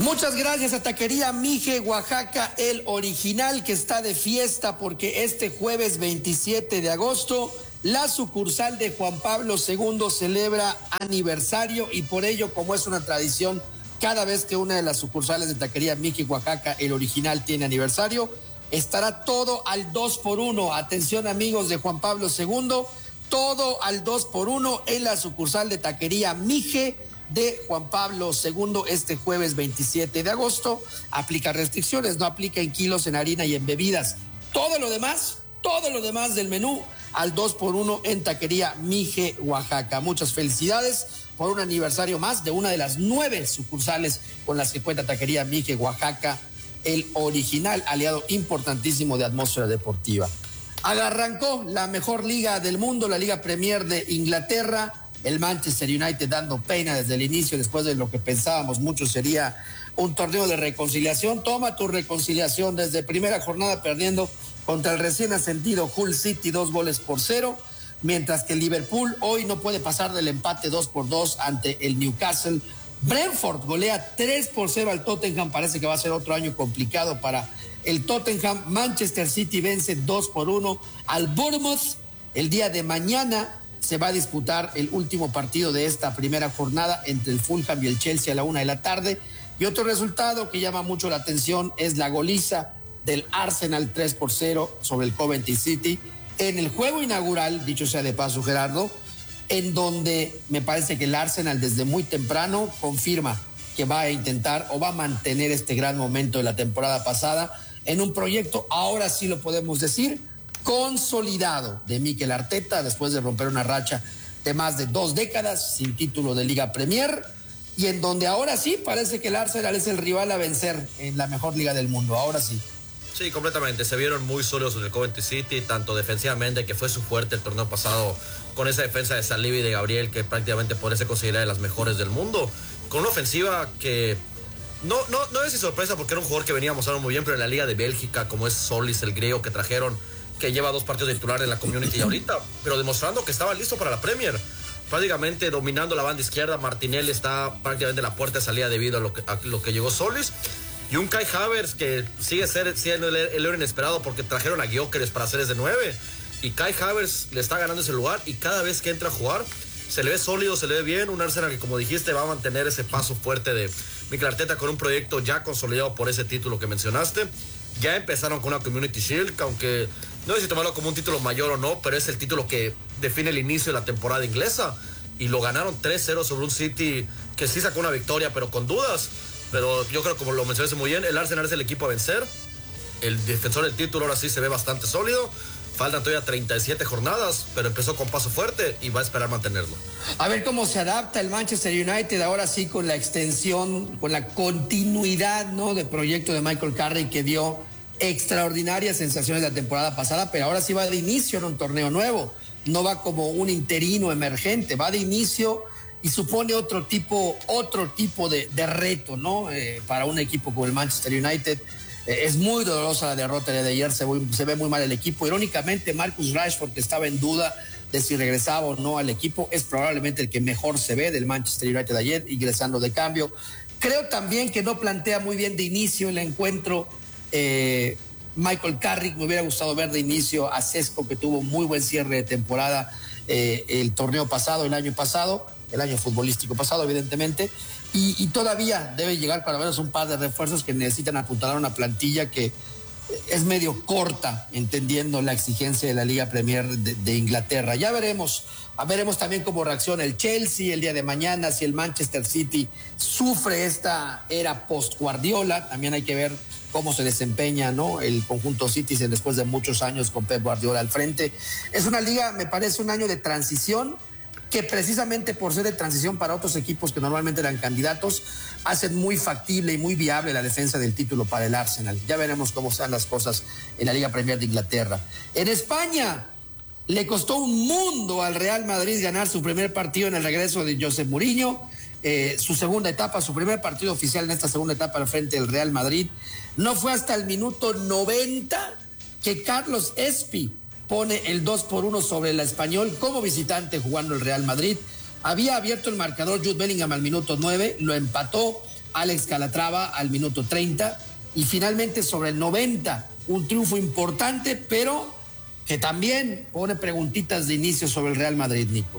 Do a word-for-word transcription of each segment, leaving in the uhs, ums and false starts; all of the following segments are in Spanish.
Muchas gracias a Taquería Mije, Oaxaca, el original, que está de fiesta porque este jueves veintisiete de agosto la sucursal de Juan Pablo segundo celebra aniversario y por ello, como es una tradición, cada vez que una de las sucursales de Taquería Mije, Oaxaca, el original, tiene aniversario, estará todo al dos por uno. Atención, amigos de Juan Pablo segundo, todo al dos por uno en la sucursal de Taquería Mije de Juan Pablo segundo este jueves veintisiete de agosto. Aplica restricciones, no aplica en kilos, en harina y en bebidas. Todo lo demás, todo lo demás del menú al dos por uno en Taquería Mije, Oaxaca. Muchas felicidades por un aniversario más de una de las nueve sucursales con las que cuenta Taquería Mije, Oaxaca, el original, aliado importantísimo de Atmósfera Deportiva. Arrancó la mejor liga del mundo, la Liga Premier de Inglaterra. El Manchester United dando pena desde el inicio, después de lo que pensábamos mucho sería un torneo de reconciliación. Toma tu reconciliación desde primera jornada perdiendo contra el recién ascendido Hull City dos goles por cero, mientras que el Liverpool hoy no puede pasar del empate dos por dos ante el Newcastle. Brentford golea tres por cero al Tottenham, parece que va a ser otro año complicado para el Tottenham. Manchester City vence dos por uno al Bournemouth. El día de mañana se va a disputar el último partido de esta primera jornada entre el Fulham y el Chelsea a la una de la tarde. Y otro resultado que llama mucho la atención es la goliza del Arsenal tres por cero sobre el Coventry City en el juego inaugural, dicho sea de paso, Gerardo, en donde me parece que el Arsenal desde muy temprano confirma que va a intentar o va a mantener este gran momento de la temporada pasada en un proyecto, ahora sí lo podemos decir, consolidado de Mikel Arteta, después de romper una racha de más de dos décadas sin título de Liga Premier, y en donde ahora sí parece que el Arsenal es el rival a vencer en la mejor liga del mundo, ahora sí. Sí, completamente, se vieron muy sólidos en el Coventry City, tanto defensivamente, que fue su fuerte el torneo pasado, con esa defensa de Saliba y de Gabriel, que prácticamente podría ser considerada de las mejores del mundo, con una ofensiva que no, no, no es sin sorpresa porque era un jugador que venía mostrando muy bien, pero en la Liga de Bélgica, como es Solis, el griego que trajeron, que lleva dos partidos de titular en la Community ahorita, pero demostrando que estaba listo para la Premier, prácticamente dominando la banda izquierda. Martinelli está prácticamente en la puerta de salida debido a lo que, a lo que llegó Solis, y un Kai Havertz que sigue ser, siendo el, el héroe inesperado porque trajeron a Gyökeres para hacer de nueve, y Kai Havertz le está ganando ese lugar, y cada vez que entra a jugar se le ve sólido, se le ve bien. Un Arsenal que, como dijiste, va a mantener ese paso fuerte de Mikel Arteta con un proyecto ya consolidado por ese título que mencionaste. Ya empezaron con una Community Shield, que aunque no sé si tomarlo como un título mayor o no, pero es el título que define el inicio de la temporada inglesa, y lo ganaron tres cero sobre un City que sí sacó una victoria, pero con dudas. Pero yo creo, como lo mencionaste muy bien, el Arsenal es el equipo a vencer. El defensor del título ahora sí se ve bastante sólido. Faltan todavía treinta y siete jornadas, pero empezó con paso fuerte y va a esperar mantenerlo. A ver cómo se adapta el Manchester United ahora sí con la extensión, con la continuidad, ¿no?, de proyecto de Michael Carrick, que dio extraordinarias sensaciones la temporada pasada, pero ahora sí va de inicio en un torneo nuevo. No va como un interino emergente, va de inicio y supone otro tipo, otro tipo de, de reto, ¿no? Eh, para un equipo como el Manchester United. Eh, es muy dolorosa la derrota de ayer, se, se ve muy mal el equipo. Irónicamente, Marcus Rashford, que estaba en duda de si regresaba o no al equipo, es probablemente el que mejor se ve del Manchester United ayer, ingresando de cambio. Creo también que no plantea muy bien de inicio el encuentro eh, Michael Carrick. Me hubiera gustado ver de inicio a Sesco, que tuvo muy buen cierre de temporada eh, el torneo pasado, el año pasado, el año futbolístico pasado, evidentemente, y, y todavía debe llegar para menos un par de refuerzos que necesitan apuntalar una plantilla que es medio corta, entendiendo la exigencia de la Liga Premier de, de Inglaterra. Ya veremos, veremos también cómo reacciona el Chelsea el día de mañana, si el Manchester City sufre esta era post-Guardiola. También hay que ver cómo se desempeña, ¿no?, el conjunto Citizen después de muchos años con Pep Guardiola al frente. Es una liga, me parece, un año de transición, que precisamente por ser de transición para otros equipos que normalmente eran candidatos, hacen muy factible y muy viable la defensa del título para el Arsenal. Ya veremos cómo están las cosas en la Liga Premier de Inglaterra. En España le costó un mundo al Real Madrid ganar su primer partido en el regreso de José Mourinho, eh, su segunda etapa, su primer partido oficial en esta segunda etapa al frente del Real Madrid. No fue hasta el minuto noventa que Carlos Espi pone el dos por uno sobre el Español como visitante jugando el Real Madrid. Había abierto el marcador Jude Bellingham al minuto nueve, lo empató Alex Calatrava al minuto treinta y finalmente sobre el noventa, un triunfo importante, pero que también pone preguntitas de inicio sobre el Real Madrid, Nico.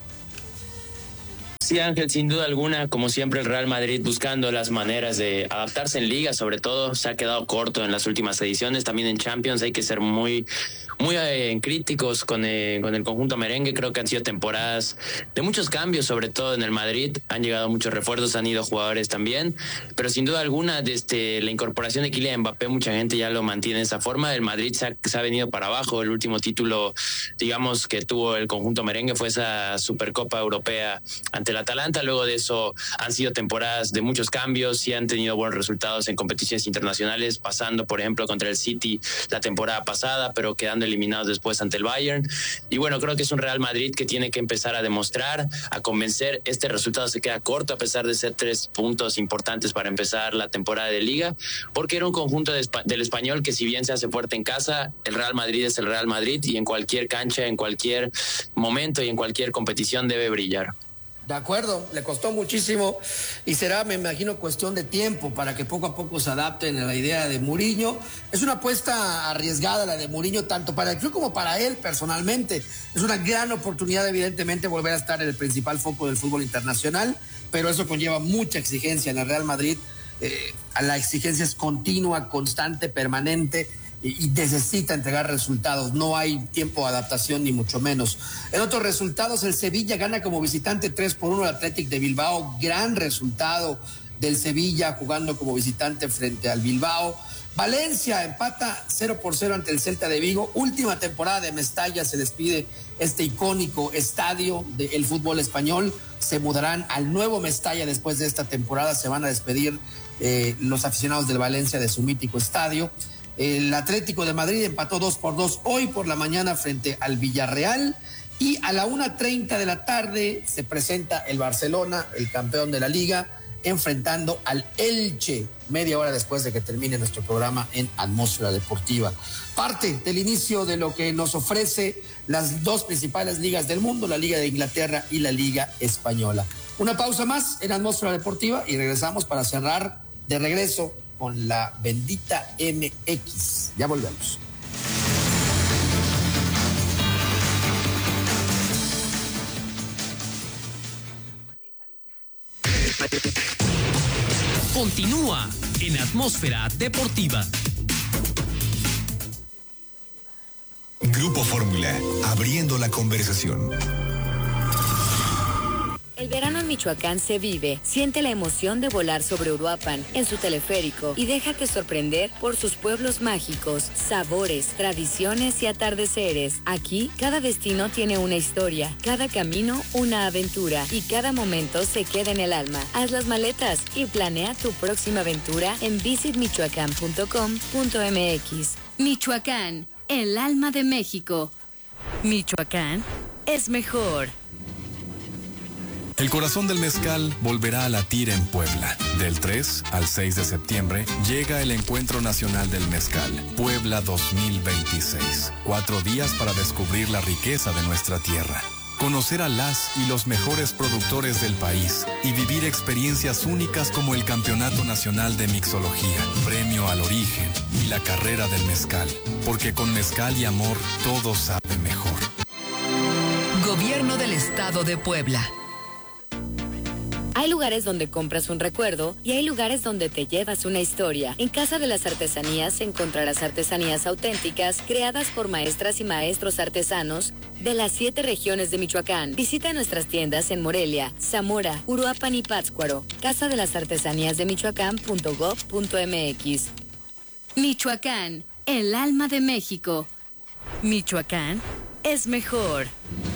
Sí, Ángel, sin duda alguna, como siempre el Real Madrid buscando las maneras de adaptarse en Liga, sobre todo se ha quedado corto en las últimas ediciones, también en Champions hay que ser muy, muy eh, críticos con, eh, con el conjunto merengue. Creo que han sido temporadas de muchos cambios, sobre todo en el Madrid, han llegado muchos refuerzos, han ido jugadores también, pero sin duda alguna desde la incorporación de Kylian Mbappé mucha gente ya lo mantiene de esa forma. El Madrid se ha, se ha venido para abajo. El último título, digamos, que tuvo el conjunto merengue fue esa Supercopa Europea ante el Atalanta. Luego de eso han sido temporadas de muchos cambios y han tenido buenos resultados en competiciones internacionales, pasando por ejemplo contra el City la temporada pasada, pero quedando eliminados después ante el Bayern. Y bueno, creo que es un Real Madrid que tiene que empezar a demostrar, a convencer. Este resultado se queda corto a pesar de ser tres puntos importantes para empezar la temporada de Liga, porque era un conjunto de, del Español que, si bien se hace fuerte en casa, el Real Madrid es el Real Madrid y en cualquier cancha, en cualquier momento y en cualquier competición debe brillar. De acuerdo, le costó muchísimo y será, me imagino, cuestión de tiempo para que poco a poco se adapten a la idea de Mourinho. Es una apuesta arriesgada la de Mourinho, tanto para el club como para él personalmente. Es una gran oportunidad, evidentemente, volver a estar en el principal foco del fútbol internacional, pero eso conlleva mucha exigencia en el Real Madrid. Eh, la exigencia es continua, constante, permanente, y necesita entregar resultados. No hay tiempo de adaptación ni mucho menos. En otros resultados, el Sevilla gana como visitante tres por uno al Athletic de Bilbao. Gran resultado del Sevilla jugando como visitante frente al Bilbao. Valencia empata cero por cero ante el Celta de Vigo. Última temporada de Mestalla, se despide este icónico estadio del fútbol español. Se mudarán al nuevo Mestalla después de esta temporada. Se van a despedir eh, los aficionados del Valencia de su mítico estadio. El Atlético de Madrid empató dos por dos hoy por la mañana frente al Villarreal, y a la una treinta de la tarde se presenta el Barcelona, el campeón de la Liga, enfrentando al Elche, media hora después de que termine nuestro programa en Atmósfera Deportiva. Parte del inicio de lo que nos ofrece las dos principales ligas del mundo, la Liga de Inglaterra y la Liga Española. Una pausa más en Atmósfera Deportiva y regresamos para cerrar de regreso con la bendita M X. Ya volvemos. Continúa en Atmósfera Deportiva. Grupo Fórmula, abriendo la conversación. El verano en Michoacán se vive. Siente la emoción de volar sobre Uruapan en su teleférico y déjate sorprender por sus pueblos mágicos, sabores, tradiciones y atardeceres. Aquí, cada destino tiene una historia, cada camino una aventura y cada momento se queda en el alma. Haz las maletas y planea tu próxima aventura en visit michoacán punto com punto m x. Michoacán, el alma de México. Michoacán es mejor. El corazón del mezcal volverá a latir en Puebla. Del tres al seis de septiembre llega el Encuentro Nacional del Mezcal, Puebla dos mil veintiséis. Cuatro días para descubrir la riqueza de nuestra tierra, conocer a las y los mejores productores del país y vivir experiencias únicas como el Campeonato Nacional de Mixología, Premio al Origen y la Carrera del Mezcal. Porque con mezcal y amor todo sabe mejor. Gobierno del Estado de Puebla. Hay lugares donde compras un recuerdo y hay lugares donde te llevas una historia. En Casa de las Artesanías encontrarás artesanías auténticas creadas por maestras y maestros artesanos de las siete regiones de Michoacán. Visita nuestras tiendas en Morelia, Zamora, Uruapan y Pátzcuaro. Casa de las Artesanías de Michoacán punto gob punto m x. Michoacán, el alma de México. Michoacán es mejor.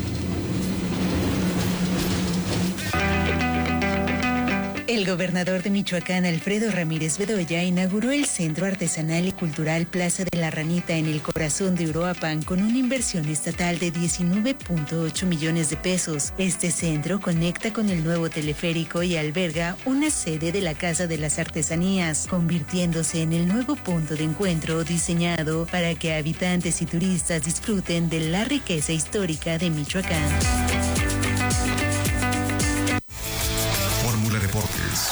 El gobernador de Michoacán, Alfredo Ramírez Bedoya, inauguró el Centro Artesanal y Cultural Plaza de la Ranita en el corazón de Uruapan con una inversión estatal de diecinueve punto ocho millones de pesos. Este centro conecta con el nuevo teleférico y alberga una sede de la Casa de las Artesanías, convirtiéndose en el nuevo punto de encuentro diseñado para que habitantes y turistas disfruten de la riqueza histórica de Michoacán. Fórmula Deportes. Deportes.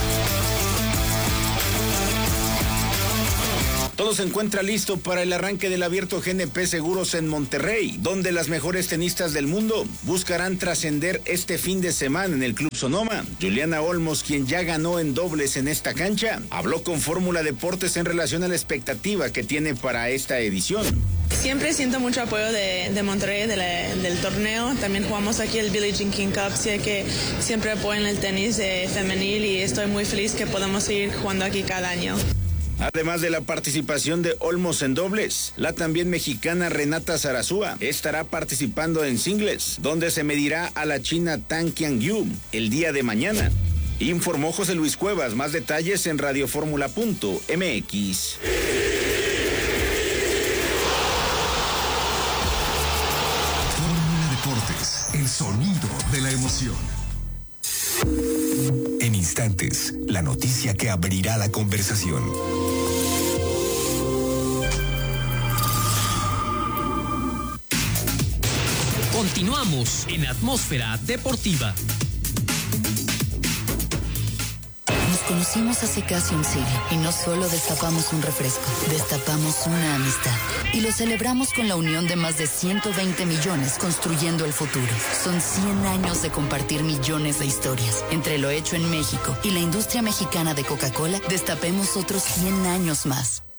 Todo se encuentra listo para el arranque del Abierto G N P Seguros en Monterrey, donde las mejores tenistas del mundo buscarán trascender este fin de semana en el Club Sonoma. Juliana Olmos, quien ya ganó en dobles en esta cancha, habló con Fórmula Deportes en relación a la expectativa que tiene para esta edición. Siempre siento mucho apoyo de, de Monterrey, de la, del torneo. También jugamos aquí el Billie Jean King Cup. Sé que siempre apoyan el tenis de femenil y estoy muy feliz que podamos seguir jugando aquí cada año. Además de la participación de Olmos en dobles, la también mexicana Renata Zarazúa estará participando en singles, donde se medirá a la china Tan Qianyu el día de mañana. Informó José Luis Cuevas. Más detalles en radioformula punto m x. Fórmula Deportes, el sonido de la emoción. En instantes, la noticia que abrirá la conversación. Continuamos en Atmósfera Deportiva. Nos conocimos hace casi un siglo y no solo destapamos un refresco, destapamos una amistad. Y lo celebramos con la unión de más de ciento veinte millones construyendo el futuro. Son cien años de compartir millones de historias. Entre lo hecho en México y la industria mexicana de Coca-Cola, destapemos otros cien años más.